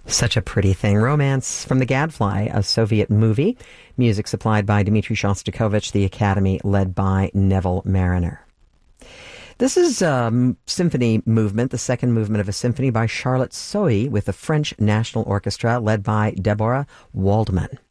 Such a pretty thing. Romance from the Gadfly, a Soviet movie. Music supplied by Dmitri Shostakovich, the Academy led by Neville Mariner. This is symphony movement, the second movement of a symphony by Charlotte Sohi with the French National Orchestra led by Deborah Waldman.